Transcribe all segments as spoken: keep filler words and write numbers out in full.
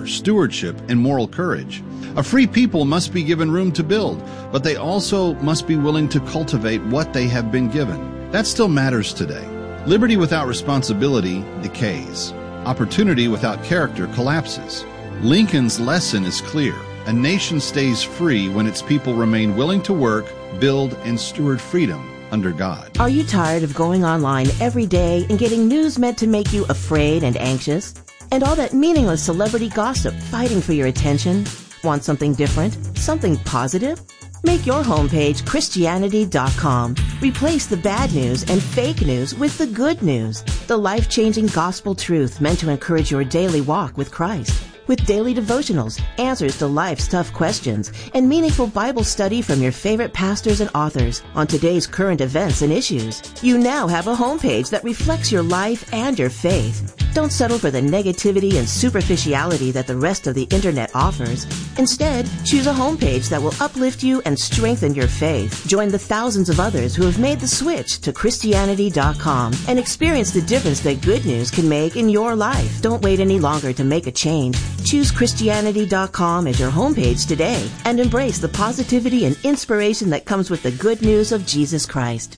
stewardship, and moral courage. A free people must be given room to build, but they also must be willing to cultivate what they have been given. That still matters today. Liberty without responsibility decays. Opportunity without character collapses. Lincoln's lesson is clear. A nation stays free when its people remain willing to work, build, and steward freedom under God. Are you tired of going online every day and getting news meant to make you afraid and anxious? And all that meaningless celebrity gossip fighting for your attention? Want something different? Something positive? Make your homepage Christianity dot com. Replace the bad news and fake news with the good news. The life-changing gospel truth meant to encourage your daily walk with Christ. With daily devotionals, answers to life's tough questions, and meaningful Bible study from your favorite pastors and authors on today's current events and issues. You now have a homepage that reflects your life and your faith. Don't settle for the negativity and superficiality that the rest of the internet offers. Instead, choose a homepage that will uplift you and strengthen your faith. Join the thousands of others who have made the switch to Christianity dot com and experience the difference that good news can make in your life. Don't wait any longer to make a change. Choose Christianity dot com as your homepage today and embrace the positivity and inspiration that comes with the good news of Jesus Christ.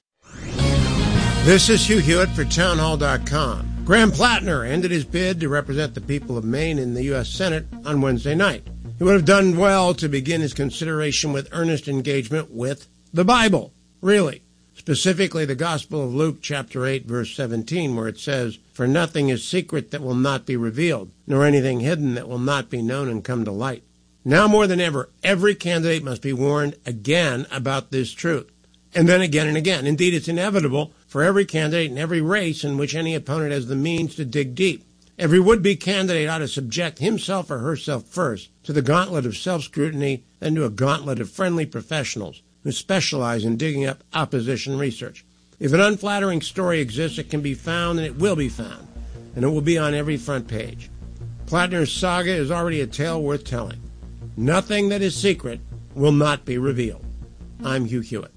This is Hugh Hewitt for Town Hall dot com. Graham Plattner ended his bid to represent the people of Maine in the U S Senate on Wednesday night. He would have done well to begin his consideration with earnest engagement with the Bible, really. Specifically, the Gospel of Luke, chapter eight, verse seventeen, where it says, "For nothing is secret that will not be revealed, nor anything hidden that will not be known and come to light." Now more than ever, every candidate must be warned again about this truth, and then again and again. Indeed, it's inevitable for every candidate in every race in which any opponent has the means to dig deep. Every would-be candidate ought to subject himself or herself first to the gauntlet of self-scrutiny, then to a gauntlet of friendly professionals who specialize in digging up opposition research. If an unflattering story exists, it can be found, and it will be found, and it will be on every front page. Plattner's saga is already a tale worth telling. Nothing that is secret will not be revealed. I'm Hugh Hewitt.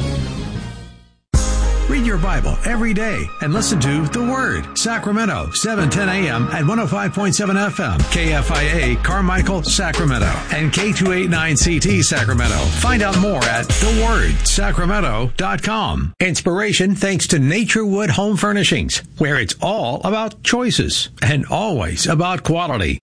Read your Bible every day and listen to The Word. Sacramento, seven ten a.m. at one oh five point seven F M. K F I A, Carmichael, Sacramento. And K two eighty-nine C T, Sacramento. Find out more at the word sacramento dot com. Inspiration thanks to Naturewood Home Furnishings, where it's all about choices and always about quality.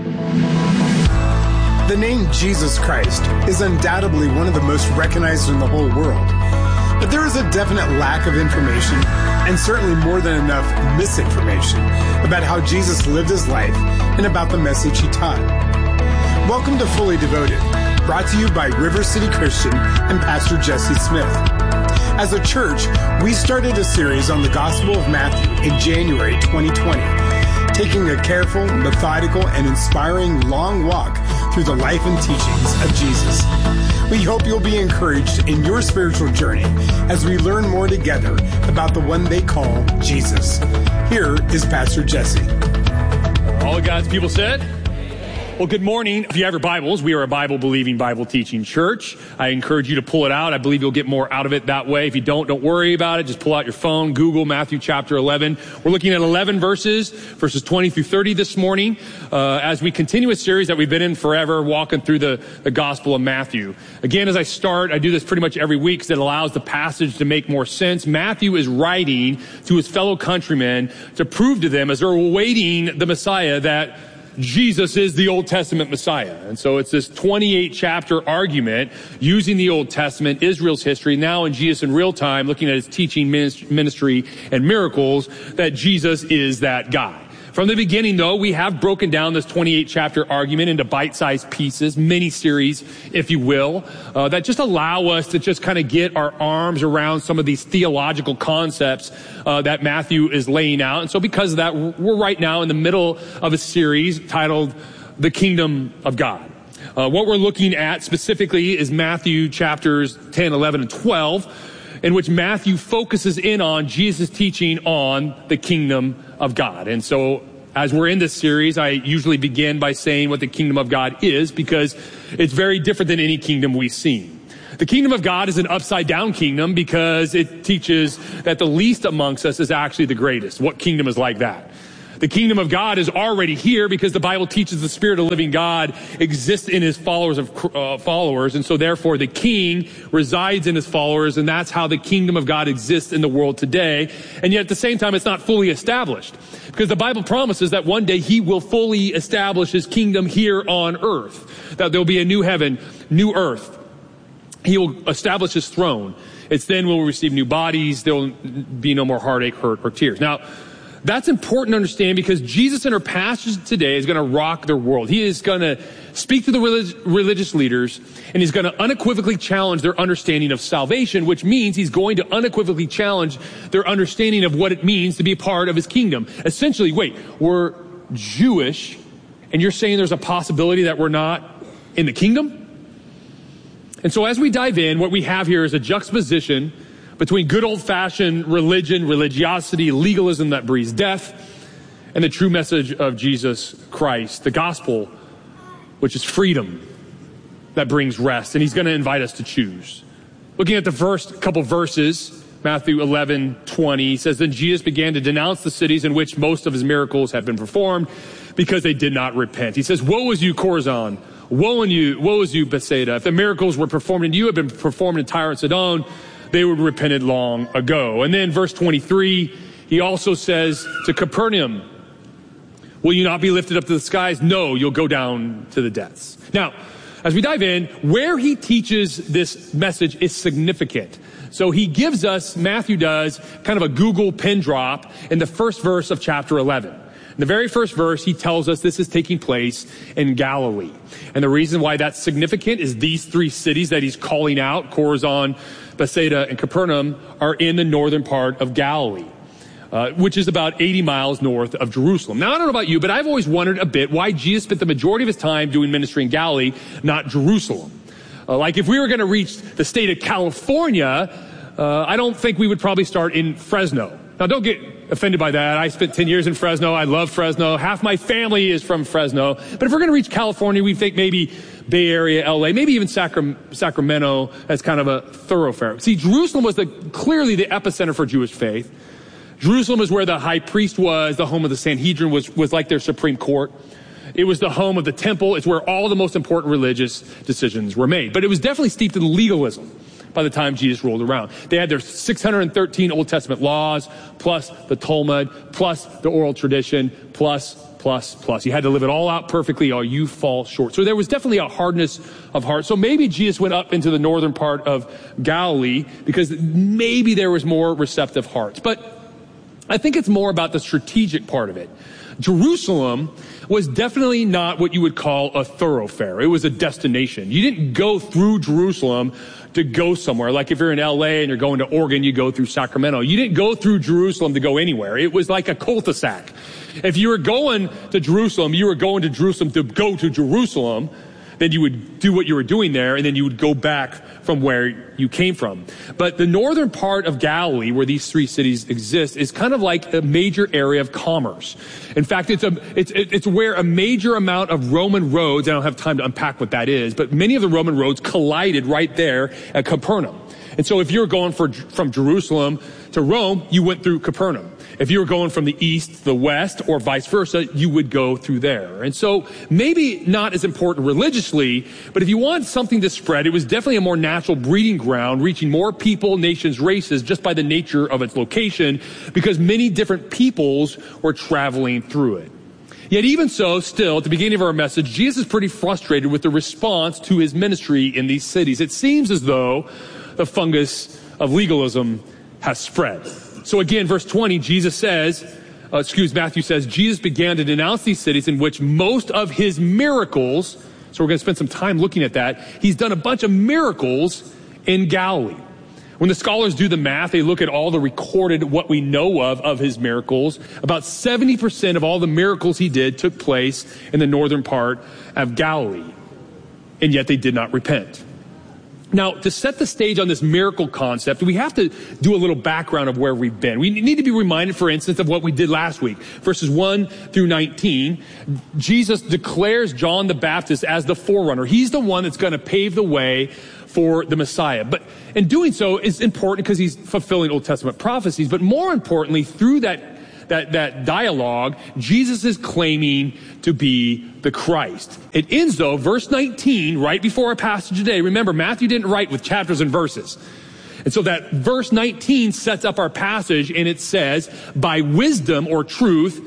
The name Jesus Christ is undoubtedly one of the most recognized in the whole world. But there is a definite lack of information, and certainly more than enough misinformation, about how Jesus lived his life and about the message he taught. Welcome to Fully Devoted, brought to you by River City Christian and Pastor Jesse Smith. As a church, we started a series on the Gospel of Matthew in January twenty twenty, taking a careful, methodical, and inspiring long walk through the life and teachings of Jesus. We hope you'll be encouraged in your spiritual journey as we learn more together about the one they call Jesus. Here is Pastor Jesse. All of God's people said, well, good morning. If you have your Bibles, we are a Bible-believing, Bible-teaching church. I encourage you to pull it out. I believe you'll get more out of it that way. If you don't, don't worry about it. Just pull out your phone, Google Matthew chapter eleven. We're looking at eleven verses, verses twenty through thirty this morning, uh, as we continue a series that we've been in forever, walking through the, the Gospel of Matthew. Again, as I start, I do this pretty much every week because it allows the passage to make more sense. Matthew is writing to his fellow countrymen to prove to them, as they're awaiting the Messiah, that Jesus is the Old Testament Messiah. And so it's this twenty-eight chapter argument using the Old Testament, Israel's history, now in Jesus in real time, looking at his teaching, ministry, and miracles, that Jesus is that guy. From the beginning, though, we have broken down this twenty-eight chapter argument into bite-sized pieces, mini-series, if you will, uh, that just allow us to just kind of get our arms around some of these theological concepts uh, that Matthew is laying out. And so because of that, we're right now in the middle of a series titled The Kingdom of God. Uh, what we're looking at specifically is Matthew chapters ten, eleven, and twelve, in which Matthew focuses in on Jesus' teaching on the kingdom of God. And so as we're in this series, I usually begin by saying what the kingdom of God is, because it's very different than any kingdom we've seen. The kingdom of God is an upside down kingdom because it teaches that the least amongst us is actually the greatest. What kingdom is like that? The kingdom of God is already here because the Bible teaches the Spirit of the living God exists in his followers of uh, followers. And so therefore the king resides in his followers, and that's how the kingdom of God exists in the world today. And yet at the same time, it's not fully established because the Bible promises that one day he will fully establish his kingdom here on earth, that there'll be a new heaven, new earth. He will establish his throne. It's then we'll receive new bodies. There will be no more heartache, hurt, or tears. Now, that's important to understand because Jesus in our passage today is going to rock their world. He is going to speak to the relig- religious leaders, and he's going to unequivocally challenge their understanding of salvation, which means he's going to unequivocally challenge their understanding of what it means to be a part of his kingdom. Essentially, wait, we're Jewish, and you're saying there's a possibility that we're not in the kingdom? And so as we dive in, what we have here is a juxtaposition between good old-fashioned religion, religiosity, legalism that breeds death, and the true message of Jesus Christ, the gospel, which is freedom that brings rest. And he's going to invite us to choose. Looking at the first couple verses, Matthew eleven twenty, he says, "Then Jesus began to denounce the cities in which most of his miracles had been performed because they did not repent." He says, "Woe is you, Chorazin! Woe is you, woe is you, Bethsaida! If the miracles were performed in you had been performed in Tyre and Sidon, they would have repented long ago." And then verse twenty-three, he also says to Capernaum, "Will you not be lifted up to the skies? No, you'll go down to the depths." Now, as we dive in, where he teaches this message is significant. So he gives us, Matthew does, kind of a Google pin drop in the first verse of chapter eleven. In the very first verse, he tells us this is taking place in Galilee. And the reason why that's significant is these three cities that he's calling out, Chorazin, Bethsaida, and Capernaum, are in the northern part of Galilee, uh, which is about eighty miles north of Jerusalem. Now, I don't know about you, but I've always wondered a bit why Jesus spent the majority of his time doing ministry in Galilee, not Jerusalem. Uh, like if we were going to reach the state of California, uh, I don't think we would probably start in Fresno. Now, don't get offended by that. I spent ten years in Fresno. I love Fresno. Half my family is from Fresno. But if we're going to reach California, we think maybe Bay Area, L A, maybe even Sacram- Sacramento as kind of a thoroughfare. See, Jerusalem was the, clearly the epicenter for Jewish faith. Jerusalem is where the high priest was. The home of the Sanhedrin was, was like their Supreme Court. It was the home of the temple. It's where all the most important religious decisions were made. But it was definitely steeped in legalism by the time Jesus rolled around. They had their six hundred thirteen Old Testament laws, plus the Talmud, plus the oral tradition, plus, plus, plus. You had to live it all out perfectly or you fall short. So there was definitely a hardness of heart. So maybe Jesus went up into the northern part of Galilee because maybe there was more receptive hearts. But I think it's more about the strategic part of it. Jerusalem was definitely not what you would call a thoroughfare. It was a destination. You didn't go through Jerusalem to go somewhere. Like if you're in L A and you're going to Oregon, you go through Sacramento. You didn't go through Jerusalem to go anywhere. It was like a cul-de-sac. If you were going to Jerusalem, you were going to Jerusalem to go to Jerusalem. Then you would do what you were doing there, and then you would go back from where you came from. But the northern part of Galilee, where these three cities exist, is kind of like a major area of commerce. In fact, it's a it's it's where a major amount of Roman roads, I don't have time to unpack what that is, but many of the Roman roads collided right there at Capernaum. And so if you were going for, from Jerusalem to Rome, you went through Capernaum. If you were going from the east to the west or vice versa, you would go through there. And so maybe not as important religiously, but if you want something to spread, it was definitely a more natural breeding ground, reaching more people, nations, races, just by the nature of its location, because many different peoples were traveling through it. Yet even so, still, at the beginning of our message, Jesus is pretty frustrated with the response to his ministry in these cities. It seems as though the fungus of legalism has spread. So again, verse twenty, Jesus says, uh, excuse Matthew says, Jesus began to denounce these cities in which most of his miracles, so we're going to spend some time looking at that, he's done a bunch of miracles in Galilee. When the scholars do the math, they look at all the recorded, what we know of, of his miracles. About seventy percent of all the miracles he did took place in the northern part of Galilee. And yet they did not repent. Now, to set the stage on this miracle concept, we have to do a little background of where we've been. We need to be reminded, for instance, of what we did last week. Verses one through nineteen, Jesus declares John the Baptist as the forerunner. He's the one that's going to pave the way for the Messiah. But in doing so is important because he's fulfilling Old Testament prophecies. But more importantly, through that that, that dialogue, Jesus is claiming to be the Christ. It ends though, verse nineteen, right before our passage today. Remember, Matthew didn't write with chapters and verses. And so that verse nineteen sets up our passage, and it says, by wisdom or truth,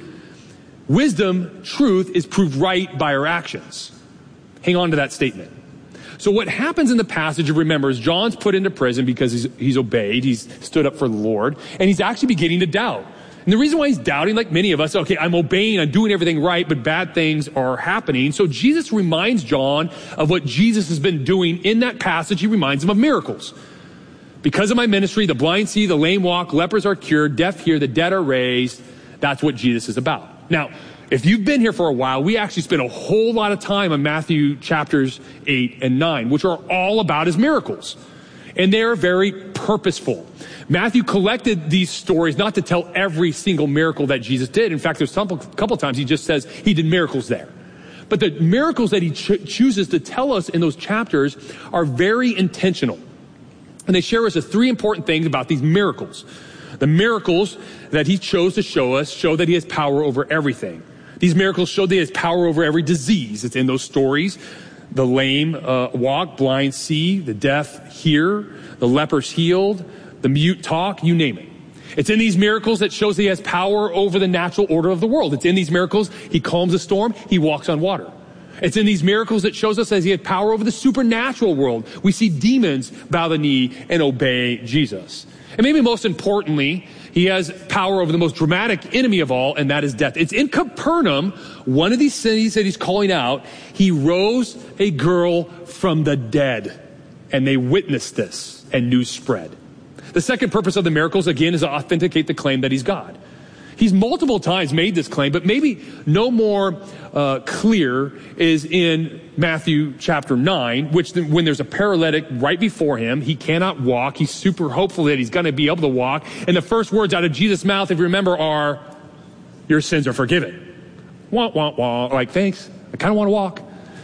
wisdom, truth is proved right by our actions. Hang on to that statement. So what happens in the passage, remember, is John's put into prison because he's, he's obeyed, he's stood up for the Lord, and he's actually beginning to doubt. And the reason why he's doubting, like many of us, okay, I'm obeying, I'm doing everything right, but bad things are happening. So Jesus reminds John of what Jesus has been doing in that passage. He reminds him of miracles. Because of my ministry, the blind see, the lame walk, lepers are cured, deaf hear, the dead are raised. That's what Jesus is about. Now, if you've been here for a while, we actually spent a whole lot of time on Matthew chapters eight and nine, which are all about his miracles. And they are very purposeful. Matthew collected these stories not to tell every single miracle that Jesus did. In fact, there's a couple of times he just says he did miracles there. But the miracles that he cho- chooses to tell us in those chapters are very intentional. And they share us the three important things about these miracles. The miracles that he chose to show us show that he has power over everything. These miracles show that he has power over every disease. It's in those stories. The lame uh, walk, blind see, the deaf hear, the lepers healed, the mute talk, you name it. It's in these miracles that shows that he has power over the natural order of the world. It's in these miracles he calms a storm, he walks on water. It's in these miracles that shows us that he has power over the supernatural world. We see demons bow the knee and obey Jesus. And maybe most importantly, he has power over the most dramatic enemy of all, and that is death. It's in Capernaum, one of these cities that he's calling out, he rose a girl from the dead, and they witnessed this, and news spread. The second purpose of the miracles, again, is to authenticate the claim that he's God. He's multiple times made this claim, but maybe no more uh, clear is in Matthew chapter nine, which the, when there's a paralytic right before him, he cannot walk. He's super hopeful that he's going to be able to walk. And the first words out of Jesus' mouth, if you remember, are, your sins are forgiven. Wah, wah, wah. Like, thanks. I kind of want to walk.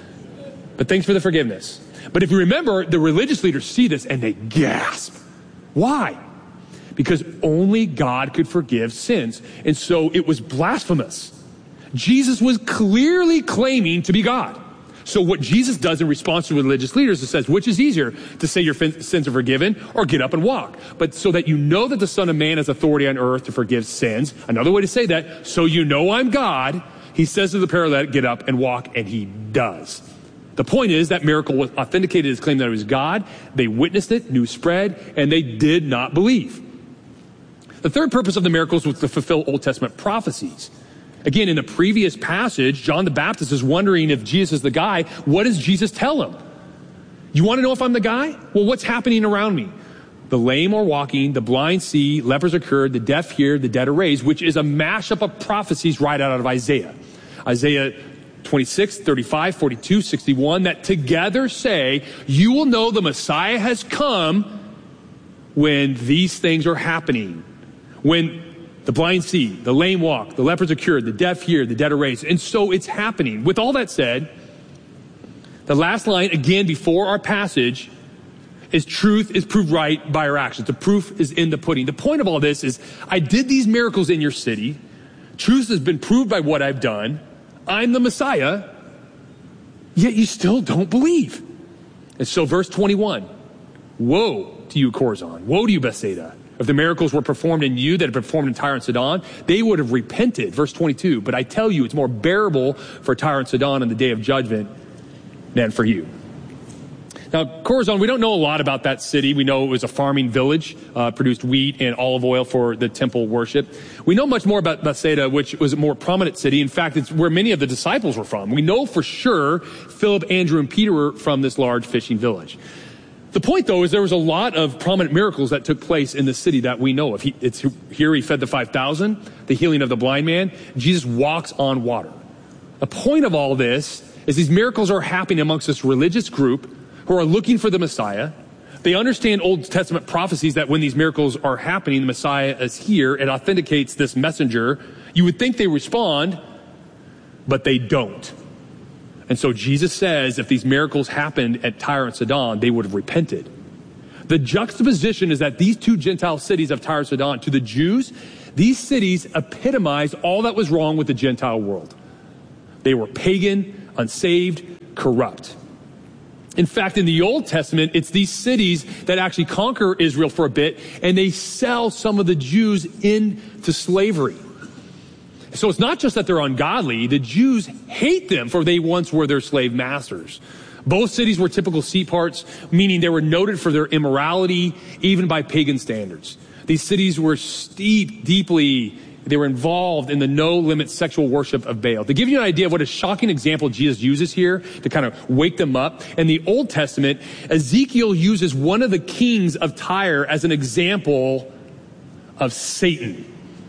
But thanks for the forgiveness. But if you remember, the religious leaders see this and they gasp. Why? Because only God could forgive sins. And so it was blasphemous. Jesus was clearly claiming to be God. So what Jesus does in response to religious leaders is says, which is easier, to say your fin- sins are forgiven or get up and walk? But so that you know that the Son of Man has authority on earth to forgive sins. Another way to say that, so you know I'm God, he says to the paralytic, get up and walk, and he does. The point is that miracle was authenticated his claim that it was God. They witnessed it, news spread, and they did not believe. The third purpose of the miracles was to fulfill Old Testament prophecies. Again, in the previous passage, John the Baptist is wondering if Jesus is the guy. What does Jesus tell him? You want to know if I'm the guy? Well, what's happening around me? The lame are walking, the blind see, lepers are cured, the deaf hear, the dead are raised, which is a mashup of prophecies right out of Isaiah. Isaiah twenty-six, thirty-five, forty-two, sixty-one, that together say, you will know the Messiah has come when these things are happening. When the blind see, the lame walk, the lepers are cured, the deaf hear, the dead are raised. And so it's happening. With all that said, the last line, again, before our passage, is truth is proved right by our actions. The proof is in the pudding. The point of all this is, I did these miracles in your city. Truth has been proved by what I've done. I'm the Messiah, yet you still don't believe. And so verse twenty-one, woe to you, Chorazin. Woe to you, Bethsaida. If the miracles were performed in you that had been performed in Tyre and Sidon, they would have repented. Verse twenty-two, but I tell you, it's more bearable for Tyre and Sidon in the day of judgment than for you. Now, Chorazin, we don't know a lot about that city. We know it was a farming village, uh, produced wheat and olive oil for the temple worship. We know much more about Bethsaida, which was a more prominent city. In fact, it's where many of the disciples were from. We know for sure Philip, Andrew, and Peter were from this large fishing village. The point, though, is there was a lot of prominent miracles that took place in the city that we know of. He, it's here he fed the five thousand, the healing of the blind man. Jesus walks on water. The point of all this is these miracles are happening amongst this religious group who are looking for the Messiah. They understand Old Testament prophecies that when these miracles are happening, the Messiah is here. It authenticates this messenger. You would think they respond, but they don't. And so Jesus says if these miracles happened at Tyre and Sidon, they would have repented. The juxtaposition is that these two Gentile cities of Tyre and Sidon, to the Jews, These cities epitomized all that was wrong with the Gentile world. They were pagan, unsaved, corrupt. In fact, in the Old Testament, it's these cities that actually conquer Israel for a bit, and they sell some of the Jews into slavery. So it's not just that they're ungodly. The Jews hate them, for they once were their slave masters. Both cities were typical sea parts, meaning they were noted for their immorality, even by pagan standards. These cities were steeped deeply. They were involved in the no-limit sexual worship of Baal. To give you an idea of what a shocking example Jesus uses here to kind of wake them up, in the Old Testament, Ezekiel uses one of the kings of Tyre as an example of Satan.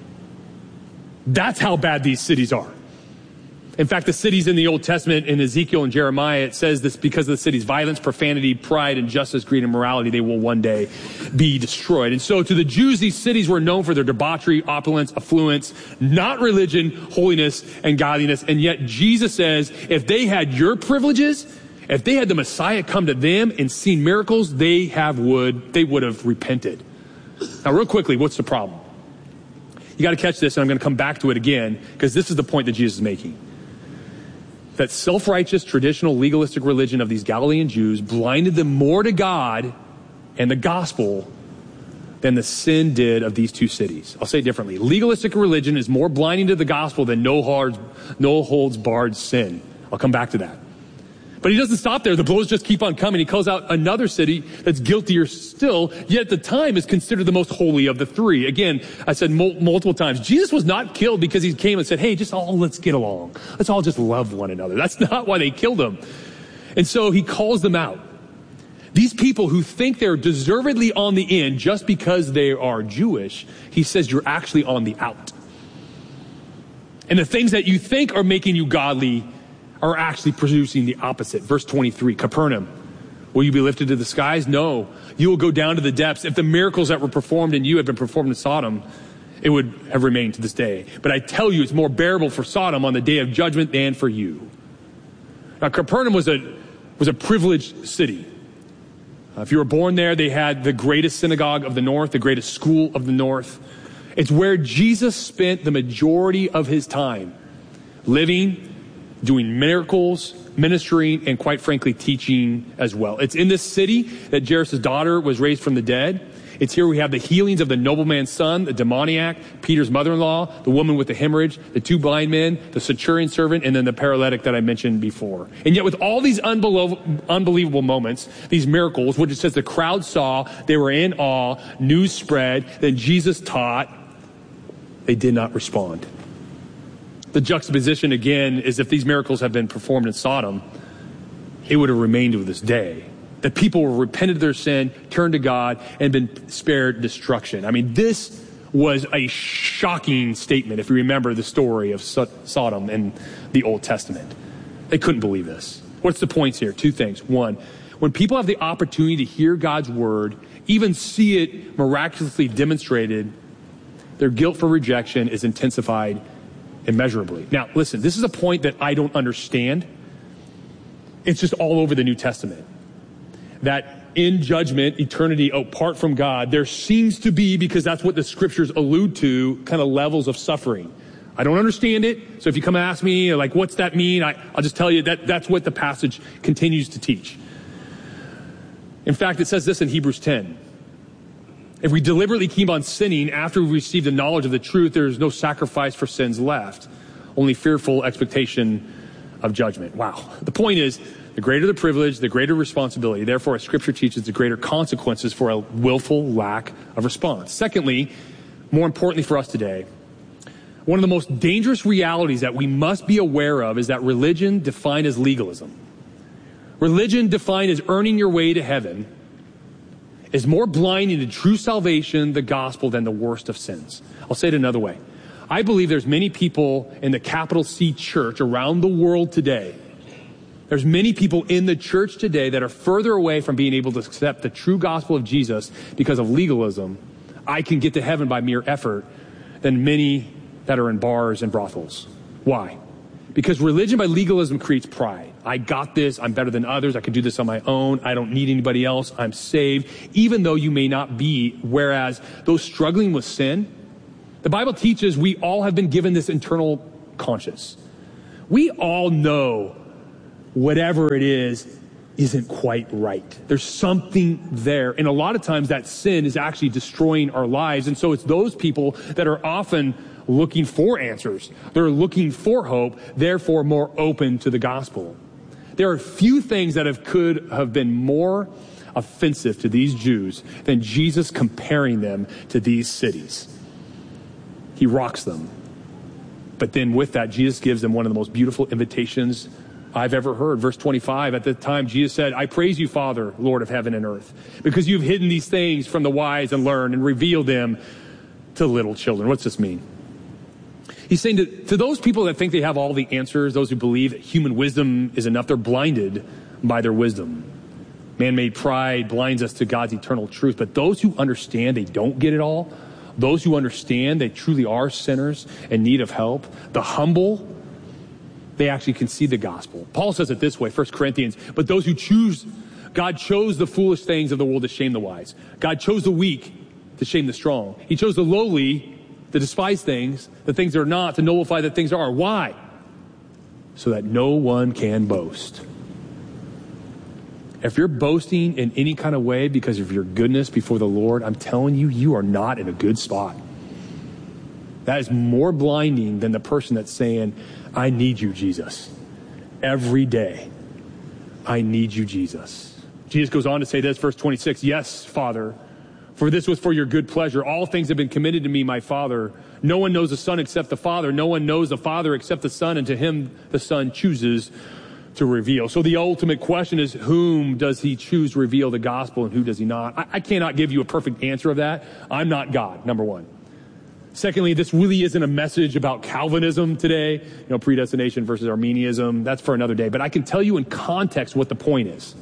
That's how bad these cities are. In fact, the cities in the Old Testament, in Ezekiel and Jeremiah, it says this: because of the city's violence, profanity, pride, injustice, greed, and morality, they will one day be destroyed. And so to the Jews, these cities were known for their debauchery, opulence, affluence, not religion, holiness, and godliness. And yet Jesus says, if they had your privileges, if they had the Messiah come to them and seen miracles, they have would, they would have repented. Now, real quickly, what's the problem? You got to catch this, and I'm going to come back to it again, because this is the point that Jesus is making. That self-righteous, traditional, legalistic religion of these Galilean Jews blinded them more to God and the gospel than the sin did of these two cities. I'll say it differently. Legalistic religion is more blinding to the gospel than no hard, no holds barred sin. I'll come back to that. But he doesn't stop there. The blows just keep on coming. He calls out another city that's guiltier still, yet at the time is considered the most holy of the three. Again, I said mul- multiple times, Jesus was not killed because he came and said, hey, just all let's get along. Let's all just love one another. That's not why they killed him. And so he calls them out. These people who think they're deservedly on the in just because they are Jewish, he says you're actually on the out. And the things that you think are making you godly are actually producing the opposite. Verse twenty-three, Capernaum, will you be lifted to the skies? No, you will go down to the depths. If the miracles that were performed in you had been performed in Sodom, it would have remained to this day. But I tell you, it's more bearable for Sodom on the day of judgment than for you. Now, Capernaum was a, was a privileged city. Uh, if you were born there, they had the greatest synagogue of the north, the greatest school of the north. It's where Jesus spent the majority of his time living, doing miracles, ministering, and quite frankly, teaching as well. It's in this city that Jairus' daughter was raised from the dead. It's here we have the healings of the nobleman's son, the demoniac, Peter's mother-in-law, the woman with the hemorrhage, the two blind men, the centurion servant, and then the paralytic that I mentioned before. And yet with all these unbelievable, unbelievable moments, these miracles, which it says the crowd saw, they were in awe, news spread, then Jesus taught, they did not respond. The juxtaposition, again, is if these miracles have been performed in Sodom, it would have remained to this day. That people were repented of their sin, turned to God, and been spared destruction. I mean, this was a shocking statement, if you remember the story of Sodom in the Old Testament. They couldn't believe this. What's the points here? Two things. One, when people have the opportunity to hear God's word, even see it miraculously demonstrated, their guilt for rejection is intensified immeasurably. Now, listen, this is a point that I don't understand. It's just all over the New Testament. That in judgment, eternity apart from God, there seems to be, because that's what the scriptures allude to, kind of levels of suffering. I don't understand it. So if you come and ask me, like, what's that mean? I, I'll just tell you that that's what the passage continues to teach. In fact, it says this in Hebrews ten. If we deliberately keep on sinning after we receive the knowledge of the truth, there is no sacrifice for sins left, only fearful expectation of judgment. Wow. The point is, the greater the privilege, the greater responsibility. Therefore, as Scripture teaches, the greater consequences for a willful lack of response. Secondly, more importantly for us today, one of the most dangerous realities that we must be aware of is that religion defined as legalism, religion defined as earning your way to heaven, is more blinding to true salvation, the gospel, than the worst of sins. I'll say it another way. I believe there's many people in the capital C church around the world today. There's many people in the church today that are further away from being able to accept the true gospel of Jesus because of legalism. I can get to heaven by mere effort than many that are in bars and brothels. Why? Because religion by legalism creates pride. I got this. I'm better than others. I can do this on my own. I don't need anybody else. I'm saved, even though you may not be. Whereas those struggling with sin, The Bible teaches we all have been given this internal conscience. We all know whatever it is isn't quite right. There's something there. And a lot of times that sin is actually destroying our lives. And so it's those people that are often looking for answers. They're looking for hope, therefore more open to the gospel. There are few things that have, could have been more offensive to these Jews than Jesus comparing them to these cities. He rocks them. But then with that, Jesus gives them one of the most beautiful invitations I've ever heard. Verse twenty-five, at the time, Jesus said, I praise you, Father, Lord of heaven and earth, because you've hidden these things from the wise and learned and revealed them to little children. What's this mean? He's saying to, to those people that think they have all the answers, those who believe that human wisdom is enough, they're blinded by their wisdom. Man-made pride blinds us to God's eternal truth. But those who understand they don't get it all, those who understand they truly are sinners in need of help, the humble, they actually can see the gospel. Paul says it this way, First Corinthians, but those who choose, God chose the foolish things of the world to shame the wise. God chose the weak to shame the strong. He chose the lowly, the despised things, the things that are not, to nullify the things that are. Why? So that no one can boast. If you're boasting in any kind of way because of your goodness before the Lord, I'm telling you, you are not in a good spot. That is more blinding than the person that's saying, I need you, Jesus. Every day, I need you, Jesus. Jesus goes on to say this, verse twenty-six, yes, Father, for this was for your good pleasure. All things have been committed to me, my Father. No one knows the Son except the Father. No one knows the Father except the Son, and to him the Son chooses to reveal. So the ultimate question is, whom does he choose to reveal the gospel and who does he not? I, I cannot give you a perfect answer of that. I'm not God, number one. Secondly, this really isn't a message about Calvinism today, you know, predestination versus Arminianism. That's for another day. But I can tell you in context what the point is.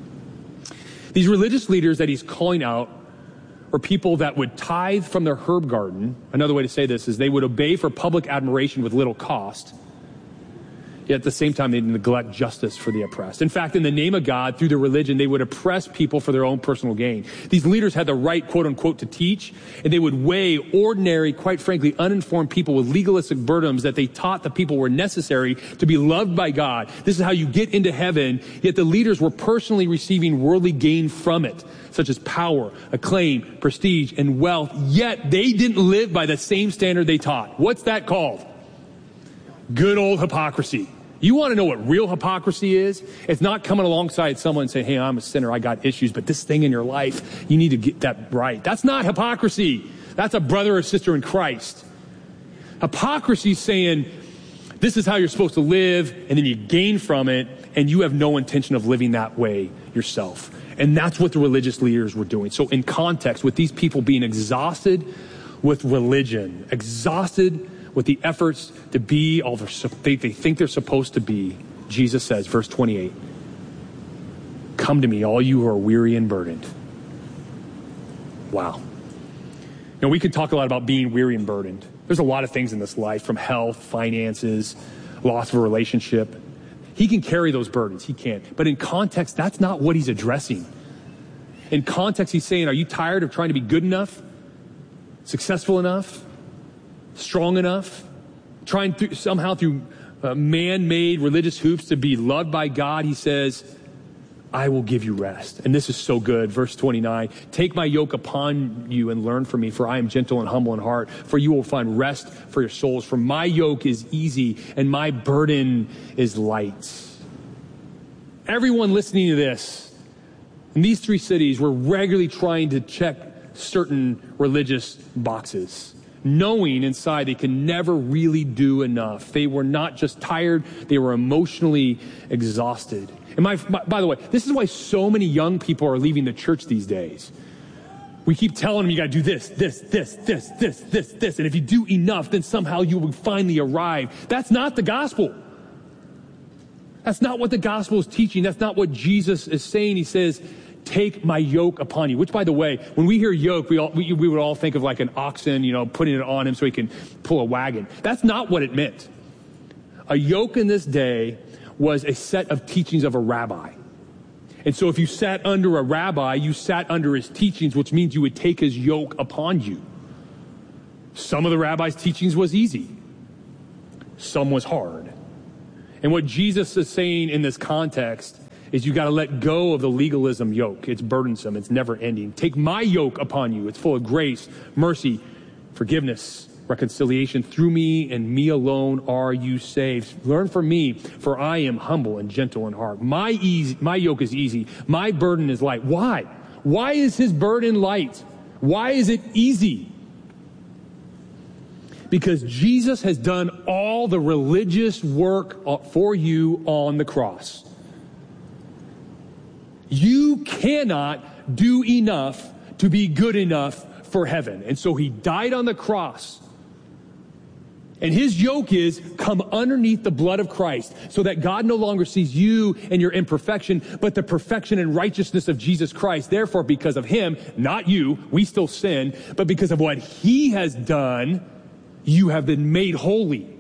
These religious leaders that he's calling out are people that would tithe from their herb garden. Another way to say this is they would obey for public admiration with little cost. Yet at the same time, they neglect justice for the oppressed. In fact, in the name of God, through their religion, they would oppress people for their own personal gain. These leaders had the right, quote unquote, to teach, and they would weigh ordinary, quite frankly, uninformed people with legalistic burdens that they taught the people were necessary to be loved by God. This is how you get into heaven, yet the leaders were personally receiving worldly gain from it, such as power, acclaim, prestige, and wealth, yet they didn't live by the same standard they taught. What's that called? Good old hypocrisy. You want to know what real hypocrisy is? It's not coming alongside someone and saying, hey, I'm a sinner, I got issues, but this thing in your life, you need to get that right. That's not hypocrisy. That's a brother or sister in Christ. Hypocrisy is saying, this is how you're supposed to live, and then you gain from it, and you have no intention of living that way yourself. And that's what the religious leaders were doing. So in context, with these people being exhausted with religion, exhausted with the efforts to be all they, they think they're supposed to be, Jesus says, verse twenty-eight, come to me, all you who are weary and burdened. Wow. Now, we could talk a lot about being weary and burdened. There's a lot of things in this life, from health, finances, loss of a relationship. He can carry those burdens. He can. But in context, that's not what he's addressing. In context, he's saying, are you tired of trying to be good enough, successful enough, strong enough, trying th- somehow through uh, man-made religious hoops to be loved by God? He says, I will give you rest. And this is so good. Verse twenty-nine, take my yoke upon you and learn from me, for I am gentle and humble in heart, for you will find rest for your souls. For my yoke is easy and my burden is light. Everyone listening to this, in these three cities, were regularly trying to check certain religious boxes, knowing inside they could never really do enough. They were not just tired, they were emotionally exhausted. And my, my, by the way, this is why so many young people are leaving the church these days. We keep telling them you got to do this, this, this, this, this, this, this. And if you do enough, then somehow you will finally arrive. That's not the gospel. That's not what the gospel is teaching. That's not what Jesus is saying. He says, take my yoke upon you. Which, by the way, when we hear yoke, we all we, we would all think of like an oxen, you know, putting it on him so he can pull a wagon. That's not what it meant. A yoke in this day was a set of teachings of a rabbi. And so if you sat under a rabbi, you sat under his teachings, which means you would take his yoke upon you. Some of the rabbis' teachings was easy. Some was hard. And what Jesus is saying in this context is you got to let go of the legalism yoke. It's burdensome. It's never ending. Take my yoke upon you. It's full of grace, mercy, forgiveness, reconciliation. Through me and me alone are you saved. Learn from me, for I am humble and gentle in heart. My easy, my yoke is easy. My burden is light. Why? Why is his burden light? Why is it easy? Because Jesus has done all the religious work for you on the cross. You cannot do enough to be good enough for heaven. And so he died on the cross. And his yoke is come underneath the blood of Christ so that God no longer sees you and your imperfection, but the perfection and righteousness of Jesus Christ. Therefore, because of him, not you, we still sin, but because of what he has done, you have been made holy.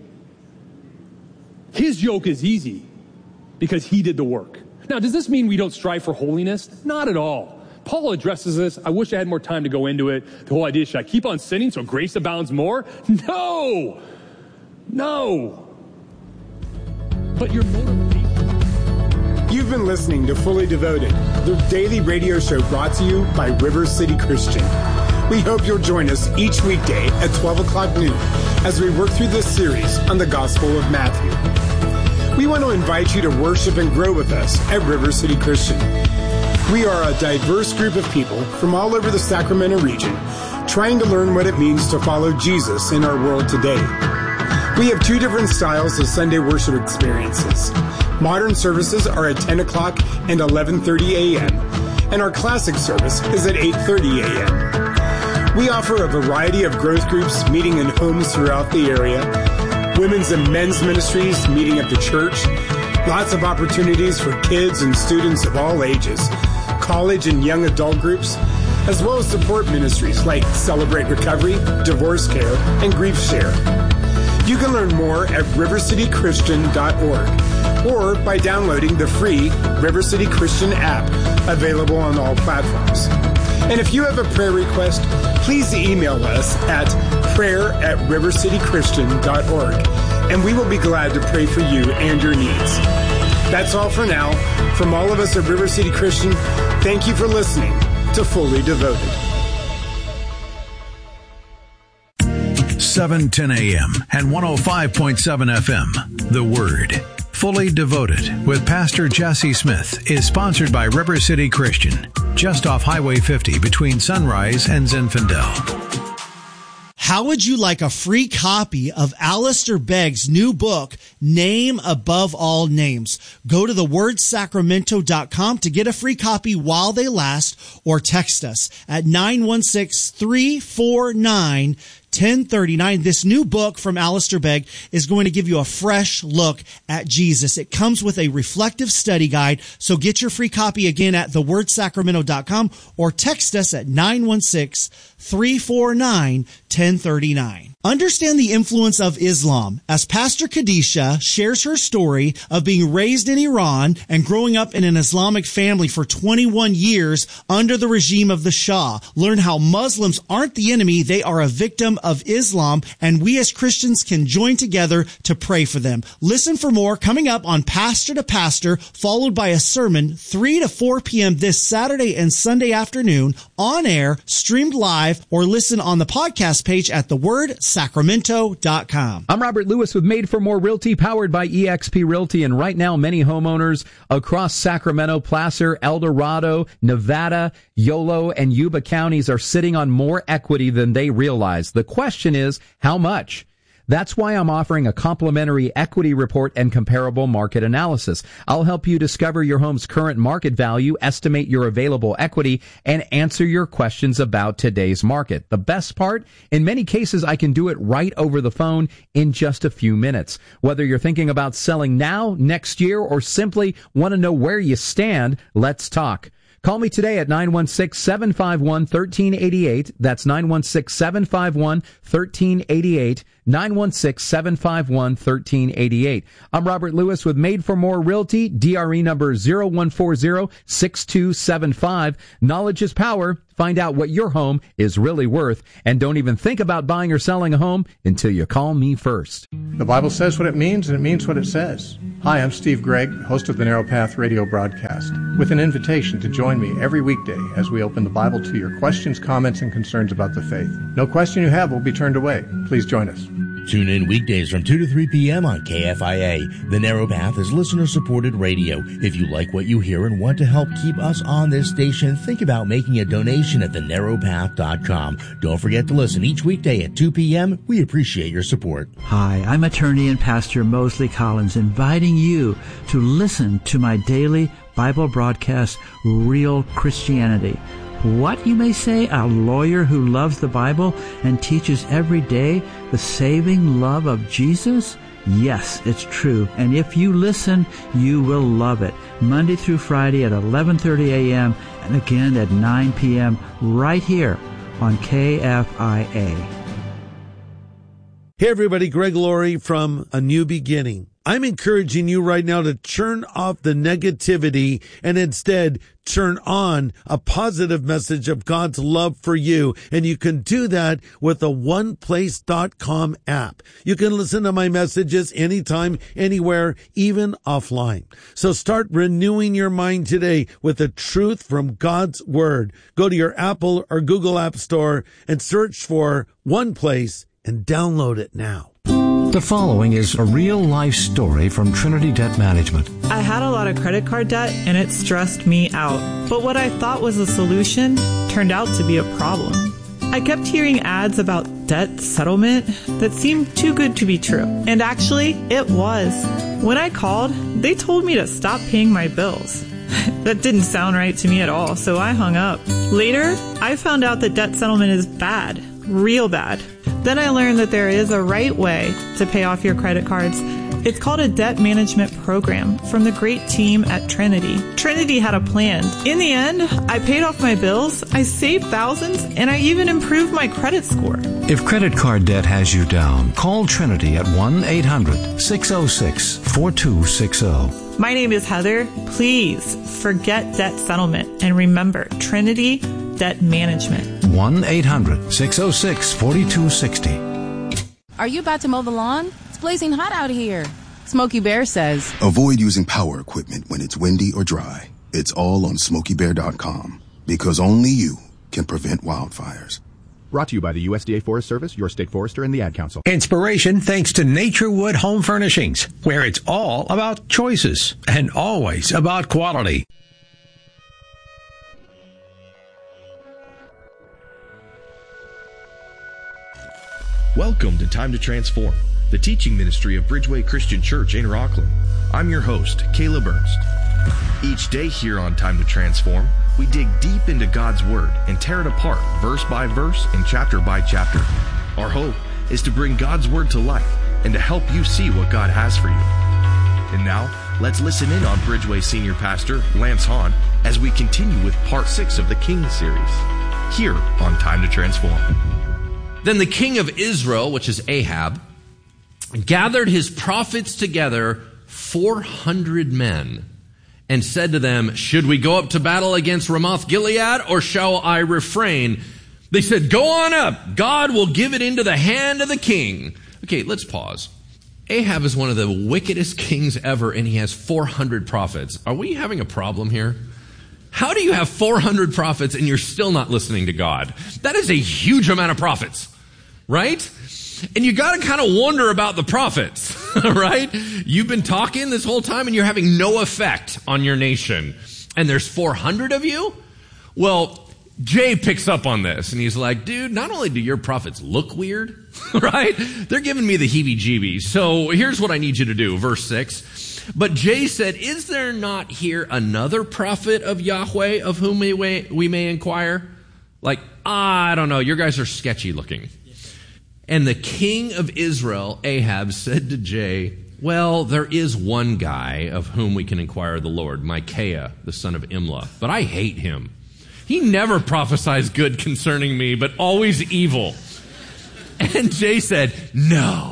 His yoke is easy because he did the work. Now, does this mean we don't strive for holiness? Not at all. Paul addresses this. I wish I had more time to go into it. The whole idea, should I keep on sinning so grace abounds more? No. No. But your motivation. You've been listening to Fully Devoted, the daily radio show brought to you by River City Christian. We hope you'll join us each weekday at twelve o'clock noon as we work through this series on the Gospel of Matthew. We want to invite you to worship and grow with us at River City Christian. We are a diverse group of people from all over the Sacramento region trying to learn what it means to follow Jesus in our world today. We have two different styles of Sunday worship experiences. Modern services are at ten o'clock and eleven thirty a.m., and our classic service is at eight thirty a.m. We offer a variety of growth groups meeting in homes throughout the area, women's and men's ministries meeting at the church, lots of opportunities for kids and students of all ages, college and young adult groups, as well as support ministries like Celebrate Recovery, Divorce Care, and Grief Share. You can learn more at river city christian dot org or by downloading the free River City Christian app available on all platforms. And if you have a prayer request, please email us at prayer at river city christian dot org, and we will be glad to pray for you and your needs. That's all for now. From all of us at River City Christian, thank you for listening to Fully Devoted. seven ten a.m. and one oh five point seven F M. The Word. Fully Devoted with Pastor Jesse Smith is sponsored by River City Christian, just off Highway fifty between Sunrise and Zinfandel. How would you like a free copy of Alistair Begg's new book, Name Above All Names? Go to the word sacramento dot com to get a free copy while they last, or text us at nine one six, three four nine, ten thirty-nine. This new book from Alistair Begg is going to give you a fresh look at Jesus. It comes with a reflective study guide, so get your free copy again at the word sacramento dot com or text us at nine one six, three four nine, ten thirty-nine. Understand the influence of Islam as Pastor Khadisha shares her story of being raised in Iran and growing up in an Islamic family for twenty-one years under the regime of the Shah. Learn how Muslims aren't the enemy, they are a victim of Islam, and we as Christians can join together to pray for them. Listen for more coming up on Pastor to Pastor, followed by a sermon three to four p.m. this Saturday and Sunday afternoon, on air, streamed live, or listen on the podcast page at the word sacramento dot com. I'm Robert Lewis with Made for More Realty, powered by E X P Realty, and right now many homeowners across Sacramento, Placer, El Dorado, Nevada, Yolo, and Yuba counties are sitting on more equity than they realize. The question is, how much? That's why I'm offering a complimentary equity report and comparable market analysis. I'll help you discover your home's current market value, estimate your available equity, and answer your questions about today's market. The best part? In many cases, I can do it right over the phone in just a few minutes. Whether you're thinking about selling now, next year, or simply want to know where you stand, let's talk. Call me today at nine one six, seven five one, one three eight eight. That's nine one six, seven five one, one three eight eight. nine one six, seven five one, one three eight eight. I'm Robert Lewis with Made for More Realty, D R E number zero one four zero, six two seven five. Knowledge is power. Find out what your home is really worth, and don't even think about buying or selling a home until you call me first. The Bible says what it means, and it means what it says. Hi, I'm Steve Gregg, host of the Narrow Path radio broadcast, with an invitation to join me every weekday as we open the Bible to your questions, comments, and concerns about the faith. No question you have will be turned away. Please join us. Tune in weekdays from two to three p.m. on K F I A. The Narrow Path is listener-supported radio. If you like what you hear and want to help keep us on this station, think about making a donation at the narrow path dot com. Don't forget to listen each weekday at two p.m. We appreciate your support. Hi, I'm attorney and pastor Mosley Collins, inviting you to listen to my daily Bible broadcast, Real Christianity. What, you may say, a lawyer who loves the Bible and teaches every day the saving love of Jesus? Yes, it's true. And if you listen, you will love it. Monday through Friday at eleven thirty a.m. and again at nine p.m. right here on K F I A. Hey everybody, Greg Laurie from A New Beginning. I'm encouraging you right now to turn off the negativity and instead turn on a positive message of God's love for you. And you can do that with the one place dot com app. You can listen to my messages anytime, anywhere, even offline. So start renewing your mind today with the truth from God's Word. Go to your Apple or Google App Store and search for One Place and download it now. The following is a real-life story from Trinity Debt Management. I had a lot of credit card debt, and it stressed me out. But what I thought was a solution turned out to be a problem. I kept hearing ads about debt settlement that seemed too good to be true. And actually, it was. When I called, they told me to stop paying my bills. That didn't sound right to me at all, so I hung up. Later, I found out that debt settlement is bad. Real bad. Then I learned that there is a right way to pay off your credit cards. It's called a debt management program from the great team at Trinity. Trinity had a plan. In the end, I paid off my bills, I saved thousands, and I even improved my credit score. If credit card debt has you down, call Trinity at one eight hundred, six oh six, four two six oh. My name is Heather. Please forget debt settlement and remember Trinity Debt Management. one eight hundred, six oh six, four two six oh. Are you about to mow the lawn? It's blazing hot out here. Smokey Bear says, avoid using power equipment when it's windy or dry. It's all on smokey bear dot com because only you can prevent wildfires. Brought to you by the U S D A Forest Service, your state forester, and the Ad Council. Inspiration thanks to Naturewood Home Furnishings, where it's all about choices and always about quality. Welcome to Time to Transform, the teaching ministry of Bridgeway Christian Church in Rockland. I'm your host, Caleb Ernst. Each day here on Time to Transform, we dig deep into God's Word and tear it apart verse by verse and chapter by chapter. Our hope is to bring God's Word to life and to help you see what God has for you. And now, let's listen in on Bridgeway Senior Pastor Lance Hahn as we continue with part six of the King series, here on Time to Transform. Then the king of Israel, which is Ahab, gathered his prophets together, four hundred men, and said to them, should we go up to battle against Ramoth Gilead, or shall I refrain? They said, go on up. God will give it into the hand of the king. Okay, let's pause. Ahab is one of the wickedest kings ever, and he has four hundred prophets. Are we having a problem here? How do you have four hundred prophets and you're still not listening to God? That is a huge amount of prophets, right? And you got to kind of wonder about the prophets, right? You've been talking this whole time and you're having no effect on your nation. And there's four hundred of you? Well, Jay picks up on this and he's like, dude, not only do your prophets look weird, right? They're giving me the heebie-jeebies. So here's what I need you to do. Verse six. But Jay said, is there not here another prophet of Yahweh of whom we may, we may inquire? Like, I don't know, your guys are sketchy looking. And the king of Israel, Ahab, said to Jay, well, there is one guy of whom we can inquire of the Lord, Micaiah, the son of Imlah, but I hate him. He never prophesies good concerning me, but always evil. And Jay said, no.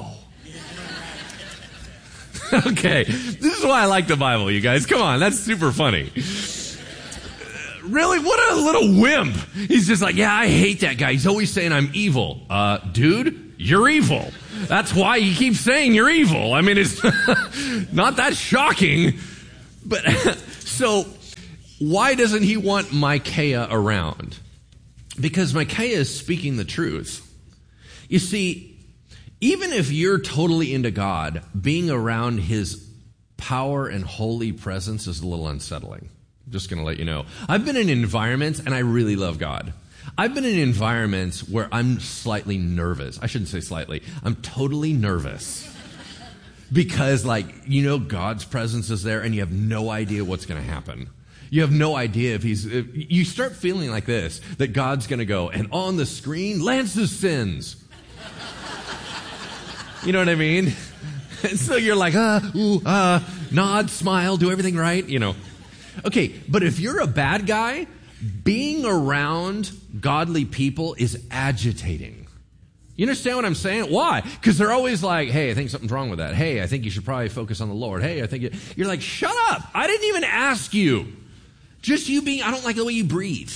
Okay, this is why I like the Bible, you guys. Come on, that's super funny. Really? What a little wimp. He's just like, yeah, I hate that guy. He's always saying I'm evil. Uh, dude, you're evil. That's why he keeps saying you're evil. I mean, it's not that shocking. But so why doesn't he want Micaiah around? Because Micaiah is speaking the truth. You see, even if you're totally into God, being around his power and holy presence is a little unsettling. I'm just going to let you know. I've been in environments, and I really love God. I've been in environments where I'm slightly nervous. I shouldn't say slightly. I'm totally nervous. Because, like, you know, God's presence is there, and you have no idea what's going to happen. You have no idea if he's... If, you start feeling like this, that God's going to go, and on the screen, Lance's sins. You know what I mean? And so you're like, uh, ooh, uh, nod, smile, do everything right, you know. Okay, but if you're a bad guy, being around godly people is agitating. You understand what I'm saying? Why? Because they're always like, hey, I think something's wrong with that. Hey, I think you should probably focus on the Lord. Hey, I think you... You're like, shut up. I didn't even ask you. Just you being, I don't like the way you breathe.